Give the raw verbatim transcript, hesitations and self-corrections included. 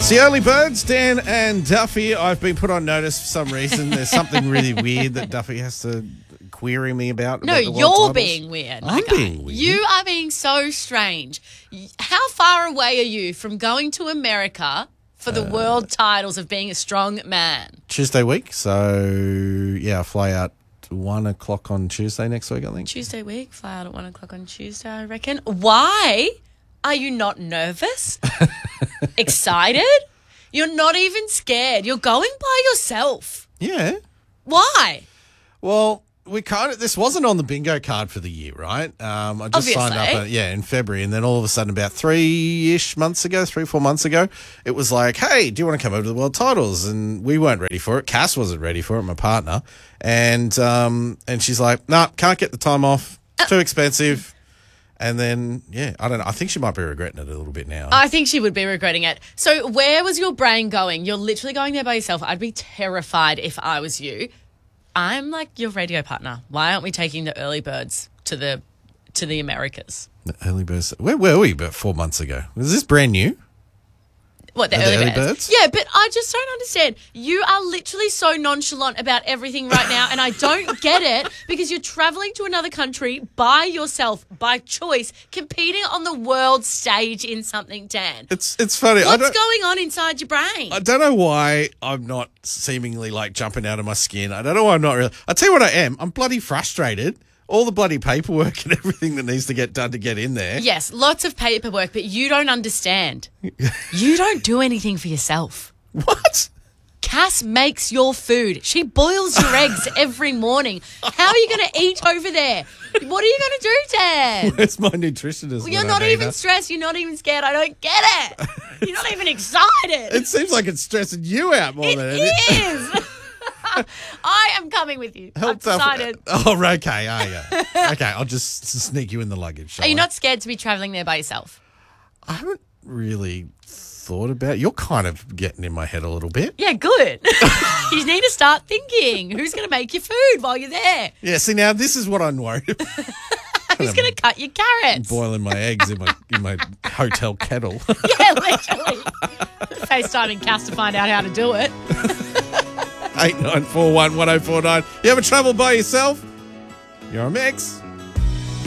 It's the Early Birds, Dan and Duffy. I've been put on notice for some reason. There's something really weird that Duffy has to query me about. No, about the world you're titles. being weird. my I'm guy. being weird. You are being so strange. How far away are you from going to America for the Uh, world titles of being a strong man? Tuesday week. So, yeah, I fly out one o'clock on Tuesday next week, I think. Tuesday week, fly out at one o'clock on Tuesday, I reckon. Why are you not nervous? Excited? You're not even scared. You're going by yourself. Yeah. Why? Well, we kind of, this wasn't on the bingo card for the year, right? Um, I just signed up, Obviously. uh, yeah, in February, and then all of a sudden, about three-ish months ago, three, four months ago, it was like, hey, do you want to come over to the World Titles? And we weren't ready for it. Cass wasn't ready for it, my partner, and um, and she's like, nah, can't get the time off. It's too expensive. And then, yeah, I don't know. I think she might be regretting it a little bit now. I think she would be regretting it. So where was your brain going? You're literally going there by yourself. I'd be terrified if I was you. I'm like your radio partner. Why aren't we taking the early birds to the to the Americas? The early birds. Where were we about four months ago? Was this brand new? What, the Are early, they early birds? birds? Yeah, but I just don't understand. You are literally so nonchalant about everything right now, and I don't get it because you're traveling to another country by yourself, by choice, competing on the world stage in something, Dan. It's it's funny. I What's don't, going on inside your brain? I don't know why I'm not seemingly like jumping out of my skin. I don't know why I'm not really. I tell you what I am. I'm bloody frustrated. All the bloody paperwork and everything that needs to get done to get in there. Yes, lots of paperwork, but you don't understand. You don't do anything for yourself. What? Cass makes your food. She boils your eggs every morning. How are you going to eat over there? What are you going to do, Dan? Where's my nutritionist? You're when I not need even her? stressed. You're not even scared. I don't get it. You're not even excited. It seems like it's stressing you out more It than anything. is. I am coming with you. I've Tough- decided. Oh, okay. Are you? Okay, I'll just sneak you in the luggage. shall Are you I? not scared to be traveling there by yourself? I haven't really thought about. You're kind of getting in my head a little bit. Yeah, good. You need to start thinking. Who's going to make your food while you're there? Yeah. See, now this is what I'm worried about. Who's going to cut your carrots? Boiling my eggs in my in my hotel kettle. Yeah, literally. FaceTiming Cass to find out how to do it. eight nine four one, one oh four nine. You ever travel by yourself? You're a mix.